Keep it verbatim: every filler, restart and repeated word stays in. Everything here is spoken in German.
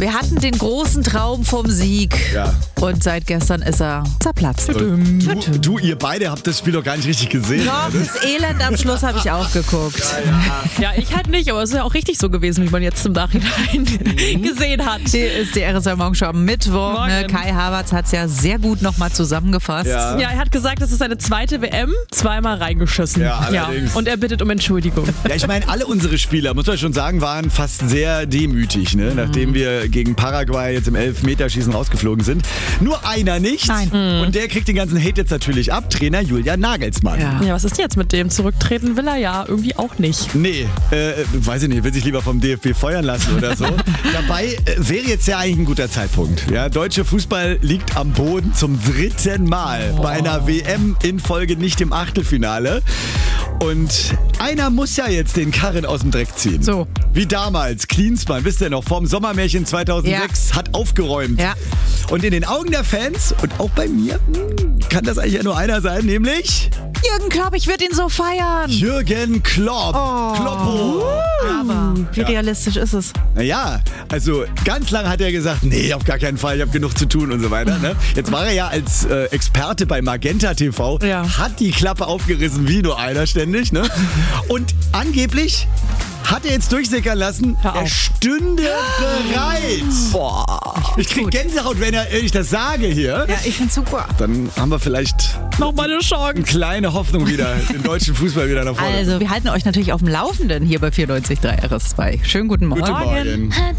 wir hatten den großen Traum vom Sieg. Ja. Und seit gestern ist er zerplatzt. Du, du, ihr beide habt das Spiel doch gar nicht richtig gesehen. Doch, das Elend am Schluss habe ich auch geguckt. Ja, ich halt nicht, aber es ist ja auch richtig so gewesen, wie man jetzt im Nachhinein gesehen hat. Hier ist die R S A-Morgenshow am Mittwoch. Ne? Morgen. Kai Havertz hat es ja sehr gut nochmal zusammengefasst. Ja. Ja, er hat gesagt, das ist seine zweite W M, zweimal reingeschissen. Ja, allerdings. Und er bittet um Entschuldigung. Ja, ich meine, alle unsere Spieler, muss man schon sagen, waren fast sehr demütig, ne? Nachdem wir gegen Paraguay jetzt im Elfmeterschießen rausgeflogen sind. Nur einer nicht. Nein. Und der kriegt den ganzen Hate jetzt natürlich ab. Trainer Julian Nagelsmann. Ja. Ja, was ist jetzt mit dem? Zurücktreten will er ja irgendwie auch nicht. Nee, äh, weiß ich nicht, will sich lieber vom D F B feuern lassen oder so. Dabei äh, wäre jetzt ja eigentlich ein guter Zeitpunkt. Ja, deutscher Fußball liegt am Boden zum dritten Mal. Bei einer W M in Folge nicht im Achtelfinale. Und einer muss ja jetzt den Karren aus dem Dreck ziehen. So. Wie damals, Klinsmann, wisst ihr noch, vorm Sommermärchen zweitausendsechs, hat aufgeräumt. Ja. Und in den Augen der Fans und auch bei mir hm, kann das eigentlich ja nur einer sein, nämlich Jürgen Klopp, ich würde ihn so feiern. Jürgen Klopp. Oh. Kloppo. Aber wie Ja. realistisch ist es? Naja, also ganz lange hat er gesagt, nee, auf gar keinen Fall, ich habe genug zu tun und so weiter. Ne? Jetzt war er ja als äh, Experte bei Magenta T V, Ja. hat die Klappe aufgerissen wie nur einer ständig. Ne? Und angeblich hat er jetzt durchsickern lassen, Hör auf. er stünde bereit. Boah. Ich krieg Gänsehaut, wenn, er, wenn ich das sage hier. Ja, ich find's super. Dann haben wir vielleicht Nochmal eine Chance. eine kleine Hoffnung wieder, den deutschen Fußball wieder nach vorne. Also, wir halten euch natürlich auf dem Laufenden hier bei vierundneunzig Komma drei R S zwei. Schönen guten Morgen. Guten Morgen.